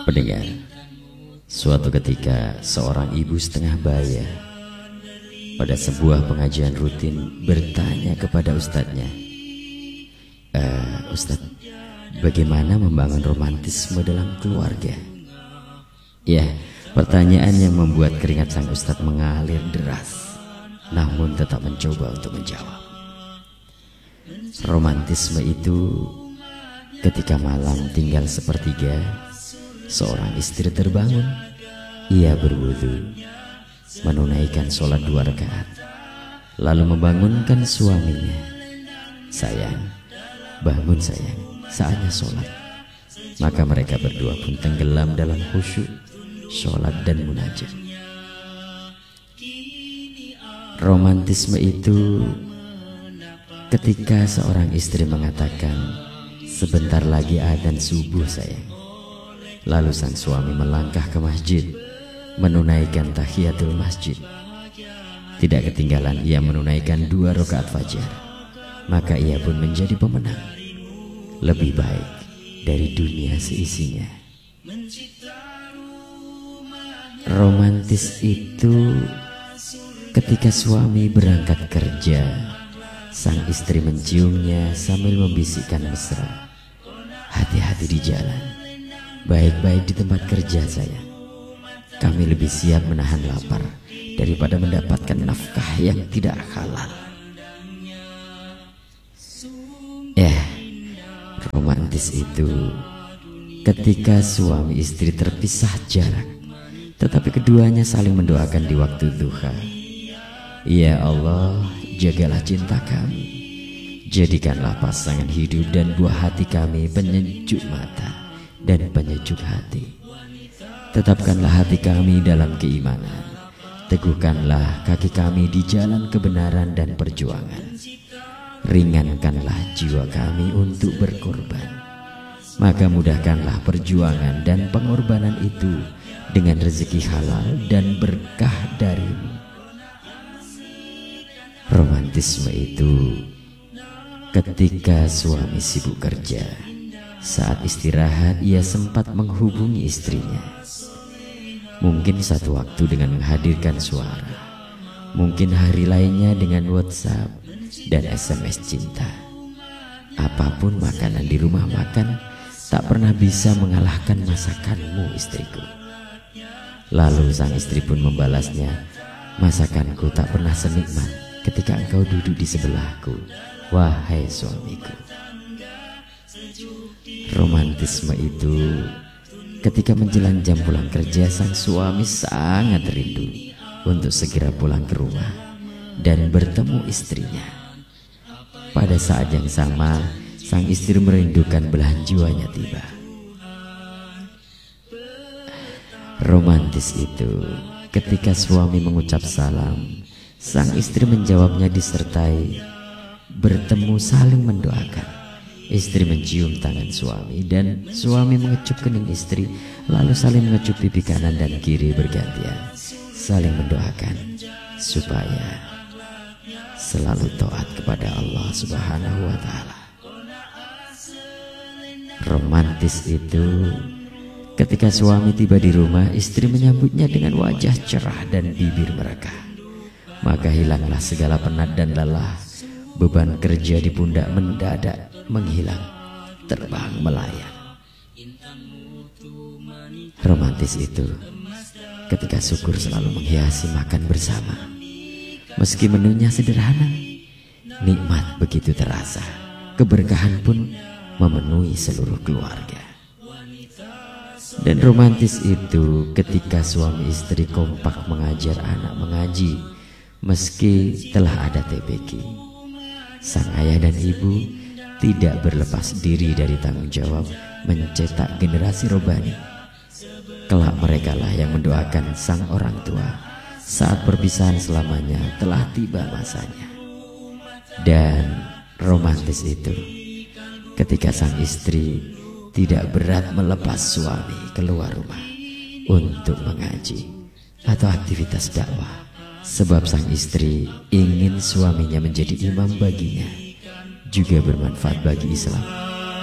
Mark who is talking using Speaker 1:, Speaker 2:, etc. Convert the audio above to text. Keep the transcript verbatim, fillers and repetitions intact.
Speaker 1: Pendengar, suatu ketika seorang ibu setengah baya pada sebuah pengajian rutin bertanya kepada ustadznya, e, Ustadz, bagaimana membangun romantisme dalam keluarga? Ya, pertanyaan yang membuat keringat sang ustadz mengalir deras, namun tetap mencoba untuk menjawab. Romantisme itu ketika malam tinggal sepertiga, seorang istri terbangun, ia berwudu, menunaikan sholat dua rakaat, lalu membangunkan suaminya. Sayang, bangun sayang, saatnya sholat. Maka mereka berdua pun tenggelam dalam khusyuk, sholat dan munajat. Romantisme itu ketika seorang istri mengatakan, sebentar lagi adzan subuh sayang. Lalu sang suami melangkah ke masjid, menunaikan tahiyatul masjid. Tidak ketinggalan ia menunaikan dua rakaat fajar. Maka ia pun menjadi pemenang, lebih baik dari dunia seisinya. Romantis itu ketika suami berangkat kerja, sang istri menciumnya sambil membisikkan mesra, hati-hati di jalan, baik-baik di tempat kerja sayang. Kami lebih siap menahan lapar daripada mendapatkan nafkah yang tidak halal. Ya, romantis itu ketika suami istri terpisah jarak, tetapi keduanya saling mendoakan di waktu duha. Ya Allah, jagalah cinta kami, jadikanlah pasangan hidup dan buah hati kami penyejuk mata dan penyejuk hati. Tetapkanlah hati kami dalam keimanan, teguhkanlah kaki kami di jalan kebenaran dan perjuangan. Ringankanlah jiwa kami untuk berkorban, maka mudahkanlah perjuangan dan pengorbanan itu dengan rezeki halal dan berkah darimu. Romantisme itu ketika suami sibuk kerja, saat istirahat ia sempat menghubungi istrinya. Mungkin satu waktu dengan menghadirkan suara, mungkin hari lainnya dengan WhatsApp dan S M S cinta. Apapun makanan di rumah makan tak pernah bisa mengalahkan masakanmu istriku. Lalu sang istri pun membalasnya, masakanku tak pernah senikmat ketika engkau duduk di sebelahku, wahai suamiku. Romantisme itu ketika menjelang jam pulang kerja, sang suami sangat rindu untuk segera pulang ke rumah dan bertemu istrinya. Pada saat yang sama, sang istri merindukan belahan jiwanya tiba. Romantis itu ketika suami mengucap salam, sang istri menjawabnya disertai bertemu saling mendoakan. Istri mencium tangan suami dan suami mengecup kening istri, lalu saling mengecup pipi kanan dan kiri bergantian, saling mendoakan supaya selalu taat kepada Allah Subhanahu wa Ta'ala. Romantis itu ketika suami tiba di rumah, istri menyambutnya dengan wajah cerah dan bibir mereka. Maka hilanglah segala penat dan lelah, beban kerja di pundak mendadak menghilang, terbang melayang. Romantis itu ketika syukur selalu menghiasi makan bersama. Meski menunya sederhana, nikmat begitu terasa, keberkahan pun memenuhi seluruh keluarga. Dan romantis itu ketika suami istri kompak mengajar anak mengaji meski telah ada T B K. Sang ayah dan ibu tidak berlepas diri dari tanggung jawab mencetak generasi robani. Kelak merekalah yang mendoakan sang orang tua saat perpisahan selamanya telah tiba masanya. Dan romantis itu ketika sang istri tidak berat melepas suami keluar rumah untuk mengaji atau aktivitas dakwah, sebab sang istri ingin suaminya menjadi imam baginya, juga bermanfaat bagi Islam.